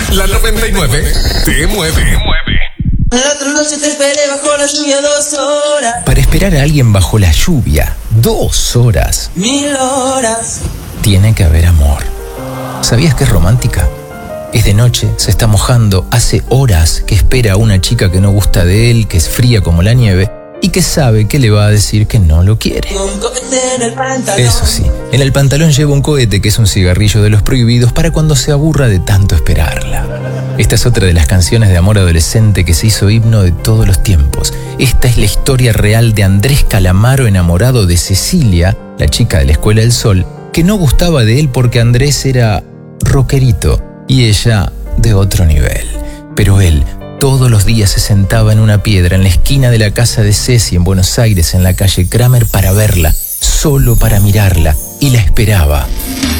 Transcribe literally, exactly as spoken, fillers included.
La noventa y nueve te mueve. La otra noche te esperé bajo la lluvia dos horas. Para esperar a alguien bajo la lluvia, dos horas. Mil horas. Tiene que haber amor. ¿Sabías que es romántica? Es de noche, se está mojando, hace horas que espera a una chica que no gusta de él, que es fría como la nieve y que sabe que le va a decir que no lo quiere. Un cohete en el pantalón. Eso sí, en el pantalón lleva un cohete que es un cigarrillo de los prohibidos para cuando se aburra de tanto esperarla. Esta es otra de las canciones de amor adolescente que se hizo himno de todos los tiempos. Esta es la historia real de Andrés Calamaro enamorado de Cecilia, la chica de la Escuela del Sol, que no gustaba de él porque Andrés era rockerito y ella de otro nivel. Pero él todos los días se sentaba en una piedra en la esquina de la casa de Ceci en Buenos Aires, en la calle Kramer, para verla, solo para mirarla, y la esperaba.